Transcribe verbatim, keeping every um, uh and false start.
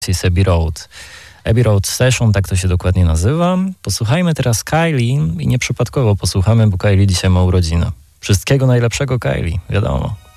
jest Abbey Road. Abbey Road Session, tak to się dokładnie nazywa. Posłuchajmy teraz Kylie i nieprzypadkowo posłuchamy, bo Kylie dzisiaj ma urodziny. Wszystkiego najlepszego, Kylie, wiadomo.